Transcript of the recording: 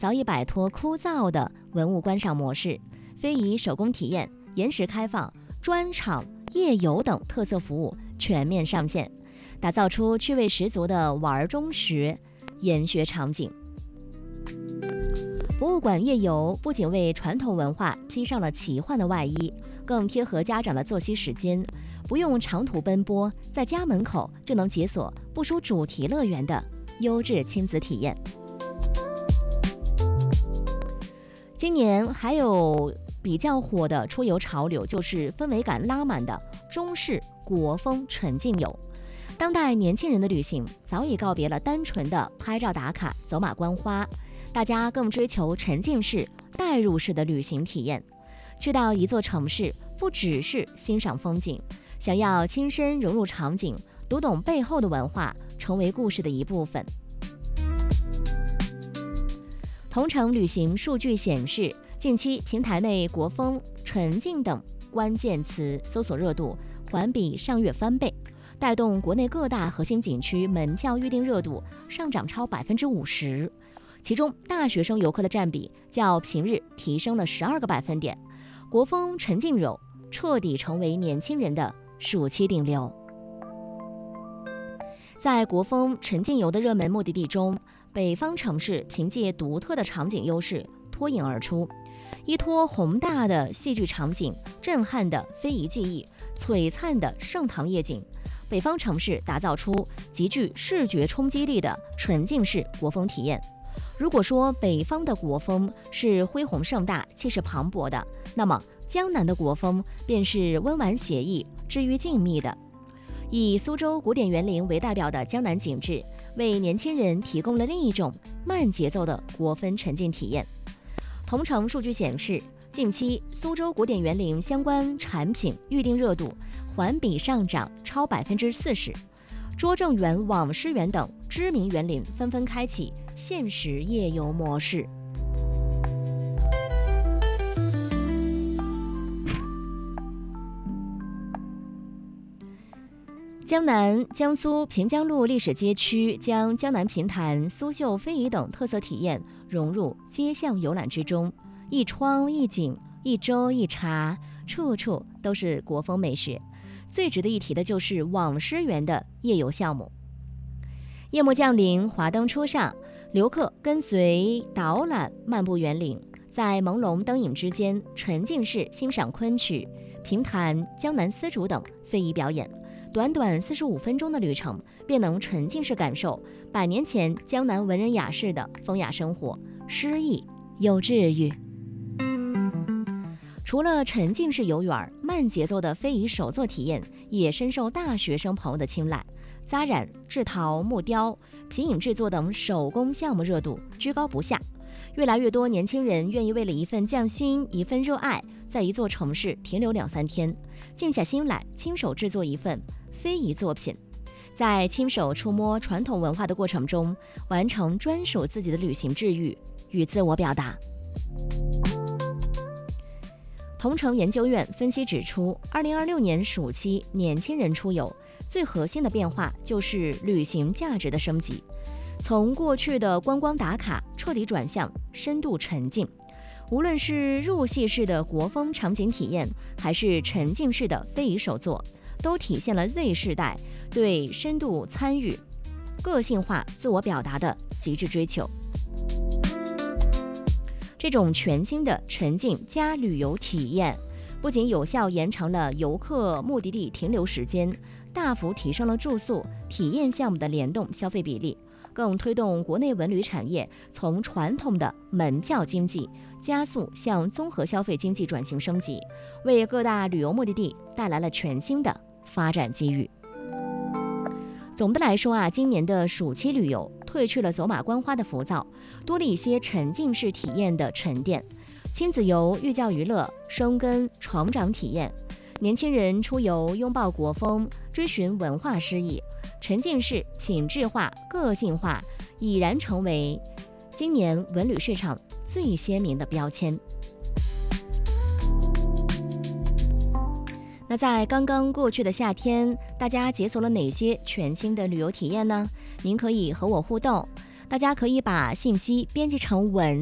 早已摆脱枯燥的文物观赏模式，非遗手工体验、延时开放、专场、夜游等特色服务全面上线，打造出趣味十足的玩中学、研学场景。博物馆夜游不仅为传统文化披上了奇幻的外衣，更贴合家长的作息时间，不用长途奔波，在家门口就能解锁不输主题乐园的优质亲子体验。今年还有比较火的出游潮流，就是氛围感拉满的中式国风沉浸游。当代年轻人的旅行早已告别了单纯的拍照打卡、走马观花，大家更追求沉浸式、带入式的旅行体验。去到一座城市，不只是欣赏风景，想要亲身融入场景，读懂背后的文化，成为故事的一部分。同程旅行数据显示，近期平台内国风、沉浸等关键词搜索热度环比上月翻倍，带动国内各大核心景区门票预订热度上涨超50%。其中大学生游客的占比较平日提升了12个百分点，国风沉浸游彻底成为年轻人的暑期顶流。在国风沉浸游的热门目的地中，北方城市凭借独特的场景优势脱颖而出，依托宏大的戏剧场景、震撼的非遗技艺、璀璨的盛唐夜景，北方城市打造出极具视觉冲击力的沉浸式国风体验。如果说北方的国风是恢宏盛大、气势磅礴的，那么江南的国风便是温婉写意、治愈静谧的。以苏州古典园林为代表的江南景致，为年轻人提供了另一种慢节奏的国风沉浸体验。同程数据显示，近期苏州古典园林相关产品预订热度环比上涨超40%，拙政园、网师园等知名园林纷纷开启限时夜游模式。江南、江苏平江路历史街区将江南评弹、苏绣非遗等特色体验融入街巷游览之中，一窗一景，一粥一茶，处处都是国风美学。最值得一提的就是网师园的夜游项目。夜幕降临，华灯初上，游客跟随导览漫步园林，在朦胧灯影之间沉浸式欣赏昆曲、评弹、江南丝竹等非遗表演。短短45分钟的旅程，便能沉浸式感受100年前江南文人雅士的风雅生活，诗意又治愈。除了沉浸式游园，慢节奏的非遗手作体验也深受大学生朋友的青睐。扎染、制陶、木雕、皮影制作等手工项目热度居高不下，越来越多年轻人愿意为了一份匠心、一份热爱，在一座城市停留2-3天，静下心来亲手制作一份非遗作品，在亲手触摸传统文化的过程中，完成专属自己的旅行治愈与自我表达。同程研究院分析指出，2026年暑期年轻人出游最核心的变化就是旅行价值的升级，从过去的观光打卡彻底转向深度沉浸。无论是入戏式的国风场景体验，还是沉浸式的非遗手作，都体现了 Z 世代对深度参与、个性化自我表达的极致追求。这种全新的沉浸加旅游体验，不仅有效延长了游客目的地停留时间，大幅提升了住宿、体验项目的联动消费比例，更推动国内文旅产业从传统的门票经济加速向综合消费经济转型升级，为各大旅游目的地带来了全新的发展机遇。总的来说今年的暑期旅游褪去了走马观花的浮躁，多了一些沉浸式体验的沉淀。亲子游寓教于乐，生根成长体验；年轻人出游拥抱国风，追寻文化诗意。沉浸式、品质化、个性化已然成为今年文旅市场最鲜明的标签。那在刚刚过去的夏天，大家解锁了哪些全新的旅游体验呢？您可以和我互动，大家可以把信息编辑成文